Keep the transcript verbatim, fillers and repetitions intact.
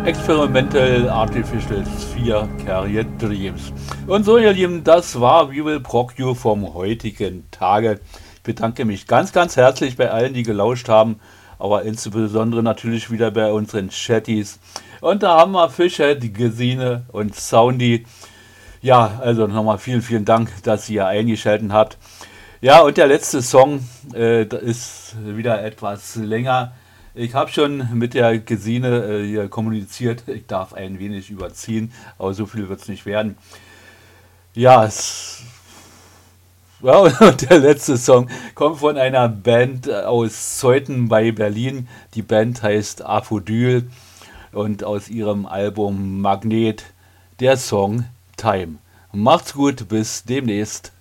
Experimental Artificial Sphere Carrier Dreams. Und so, ihr Lieben, das war We Will Proc You vom heutigen Tage. Ich bedanke mich ganz, ganz herzlich bei allen, die gelauscht haben, aber insbesondere natürlich wieder bei unseren Chatties. Und da haben wir Fischhead, Gesine und Soundy. Ja, also nochmal vielen, vielen Dank, dass ihr eingeschaltet habt. Ja, und der letzte Song äh, das ist wieder etwas länger. Ich habe schon mit der Gesine äh, hier kommuniziert. Ich darf ein wenig überziehen, aber so viel wird es nicht werden. Ja, es, ja, und der letzte Song kommt von einer Band aus Zeuthen bei Berlin. Die Band heißt Aphodyl und aus ihrem Album Magnet der Song Time. Macht's gut, bis demnächst.